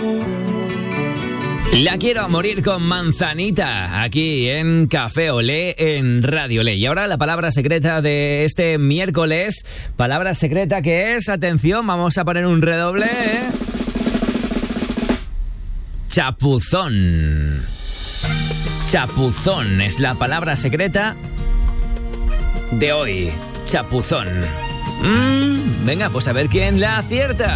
La quiero a morir con Manzanita, aquí en Café Olé, en Radio Olé. Y ahora la palabra secreta de este miércoles, palabra secreta que es, atención, vamos a poner un redoble, chapuzón. Chapuzón es la palabra secreta de hoy, chapuzón. Venga, pues a ver quién la acierta.